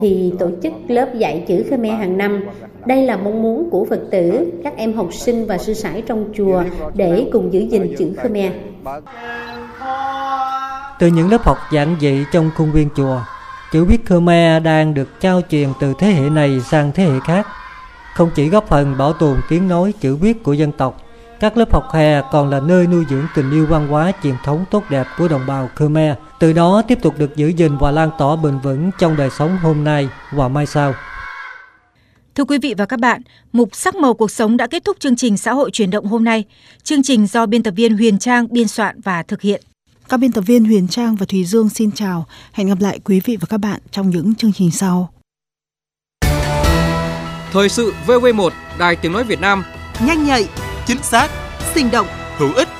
thì tổ chức lớp dạy chữ Khmer hàng năm. Đây là mong muốn của Phật tử, các em học sinh và sư sãi trong chùa để cùng giữ gìn chữ Khmer. Từ những lớp học giản dị trong khuôn viên chùa, chữ viết Khmer đang được trao truyền từ thế hệ này sang thế hệ khác. Không chỉ góp phần bảo tồn tiếng nói chữ viết của dân tộc, các lớp học hè còn là nơi nuôi dưỡng tình yêu văn hóa truyền thống tốt đẹp của đồng bào Khmer, từ đó tiếp tục được giữ gìn và lan tỏa bền vững trong đời sống hôm nay và mai sau. Thưa quý vị và các bạn, mục Sắc màu cuộc sống đã kết thúc chương trình Xã hội chuyển động hôm nay. Chương trình do biên tập viên Huyền Trang biên soạn và thực hiện. Các biên tập viên Huyền Trang và Thùy Dương xin chào. Hẹn gặp lại quý vị và các bạn trong những chương trình sau. Thời sự VV1, Đài Tiếng nói Việt Nam. Nhanh nhạy, chính xác, sinh động, hữu ích.